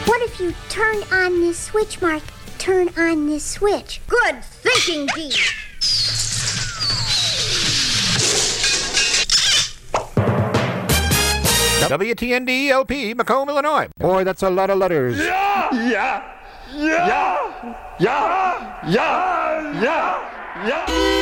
What if you turn on this switch, Mark? Turn on this switch. Good thinking, Dee. WTND LP, Macomb, Illinois. Boy, that's a lot of letters. Yeah.